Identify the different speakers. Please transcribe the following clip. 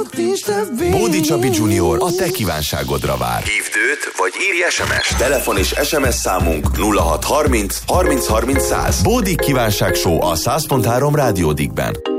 Speaker 1: Bódi Csabi Junior a te kívánságodra vár. Hívd őt, vagy írj SMS. Telefon és SMS számunk 0630 30 30 100. Bódi kívánság show a 100.3 Rádiódikben.